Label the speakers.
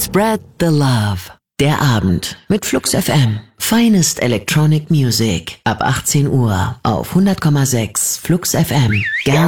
Speaker 1: Spread the Love. Der Abend mit Flux FM. Finest Electronic Music. Ab 18 Uhr auf 100,6 Flux FM. Gern